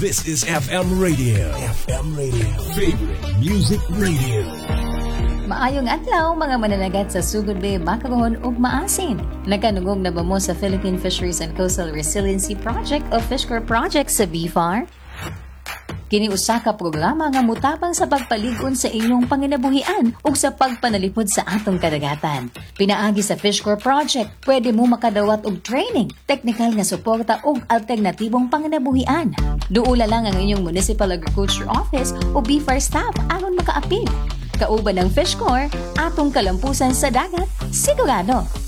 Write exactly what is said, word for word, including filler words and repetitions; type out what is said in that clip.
This is F M Radio. F M Radio. Favorite Music Radio. Maayong adlaw mga mananagat sa sugod bay makaroon ug maasin. Nakanugog na ba mo sa Philippine Fisheries and Coastal Resiliency Project o Fishcore Project sa B F A R? Kini usa ka programa nga mutabang sa pagpalig-on sa inyong panginabuhian ug sa pagpanalipod sa atong kadagatan. Pinaagi sa Fishcore Project, pwede mo makadawat og training, technical nga suporta ug alternatibong panginabuhian. Duula lang ang inyong Municipal Agriculture Office o B F A R staff aron makaapil. Kauban ng Fishcore, atong kalampusan sa dagat, sigurado.